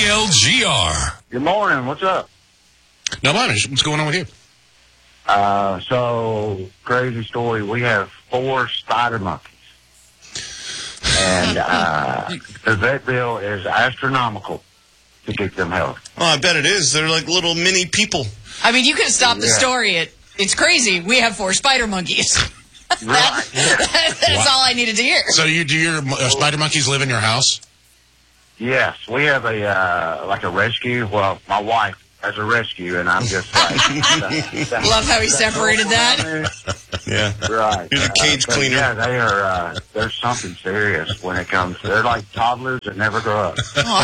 KLGR. Good morning. What's up? Now, what's going on with you? So, crazy story. We have 4 spider monkeys. And the vet bill is astronomical to keep them healthy. Oh, I bet it is. They're like little mini people. I mean, you could have stopped the story at, it's crazy. We have 4 spider monkeys. Right. That's all I needed to hear. So do your spider monkeys live in your house? Yes, we have a rescue. Well, my wife has a rescue, and I'm just like... Love how he separated that. Yeah. Right. He's a cage cleaner. Yeah, they are, they're something serious when it comes to... They're like toddlers that never grow up.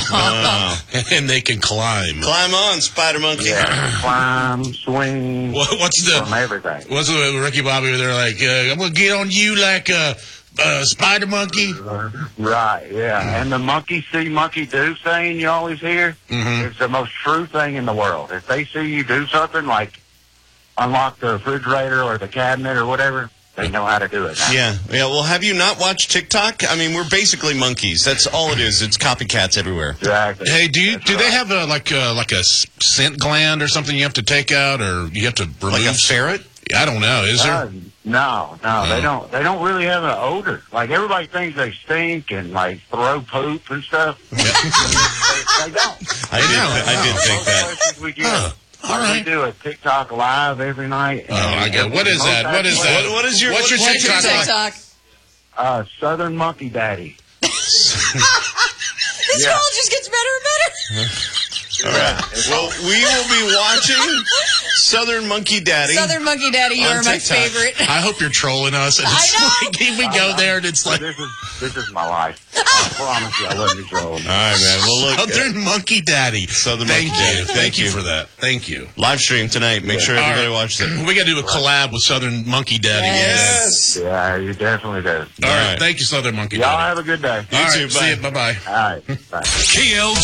And they can climb. Climb on, spider monkey. Yeah, climb, swing, from everything. What's the Ricky Bobby? They're like, I'm going to get on you like a spider monkey. Right, yeah. And the monkey see, monkey do saying you always hear, it's the most true thing in the world. If they see you do something like unlock the refrigerator or the cabinet or whatever, they know how to do it. Yeah. Well, have you not watched TikTok? I mean, we're basically monkeys. That's all it is. It's copycats everywhere. Exactly. They have a scent gland or something you have to take out, or you have to remove? Like a ferret? I don't know. Is there? No, they don't. They don't really have an odor. Like everybody thinks they stink and like throw poop and stuff. They don't. I did think that. We get. All right. We do a TikTok live every night. I get. What is that? What is that? What's your TikTok? Southern Monkey Daddy. This girl just gets better and better. All right. Well, we will be watching Southern Monkey Daddy. Southern Monkey Daddy, you are my favorite. I hope you're trolling us. And we go there and it's like... This is my life. I promise you, I love you, trolling. All right, man. Well, look. Southern Monkey Daddy. Southern Monkey Daddy. Thank you for that. Thank you. Live stream tonight. Make sure everybody watches it. We got to do a collab with Southern Monkey Daddy. Yes. Yeah, you definitely do. All right. Thank you, Southern Monkey Y'all Daddy. have a good day. All right. too. See you. Bye-bye. All right. Bye.